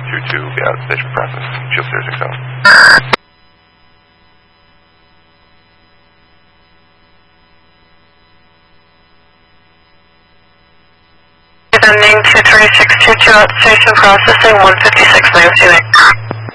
322, yeah, station process. Shield 060. Descending to 3622 at station processing 156 Lansing.